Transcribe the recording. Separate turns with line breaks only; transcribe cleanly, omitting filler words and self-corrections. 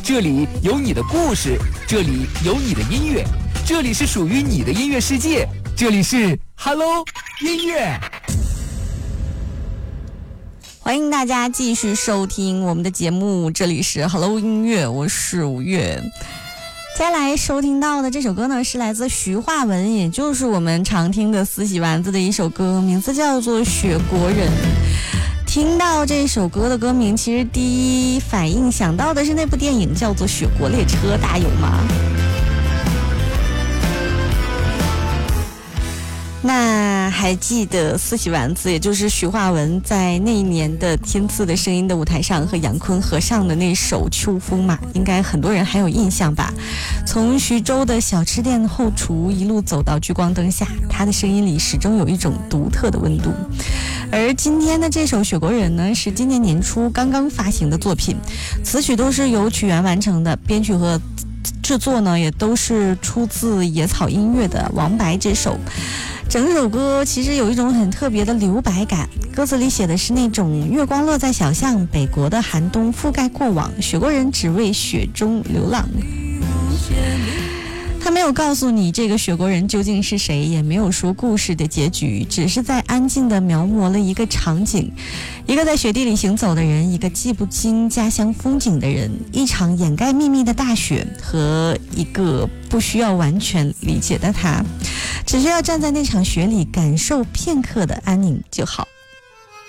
这里有你的故事，这里有你的音乐，这里是属于你的音乐世界，这里是 Hello 音乐。
欢迎大家继续收听我们的节目，这里是 Hello 音乐，我是5月。接下来收听到的这首歌呢，是来自徐化文，也就是我们常听的四喜丸子的一首歌，名字叫做《雪国人》。听到这首歌的歌名，其实第一反应想到的是那部电影叫做《雪国列车》，大家有吗？那还记得四喜丸子，也就是徐化文在那一年的天赐的声音的舞台上和杨坤合唱的那首《秋风》嘛，应该很多人还有印象吧。从徐州的小吃店后厨一路走到聚光灯下，他的声音里始终有一种独特的温度。而今天的这首《雪国人》呢，是今年年初刚刚发行的作品，词曲都是由曲源完成的，编曲和制作呢也都是出自野草音乐的王白之手。整首歌其实有一种很特别的留白感，歌词里写的是那种月光落在小巷，北国的寒冬覆盖过往，雪国人只为雪中流浪。他没有告诉你这个雪国人究竟是谁，也没有说故事的结局，只是在安静地描摹了一个场景，一个在雪地里行走的人，一个记不清家乡风景的人，一场掩盖秘密的大雪，和一个不需要完全理解的他，只需要站在那场雪里感受片刻的安宁就好。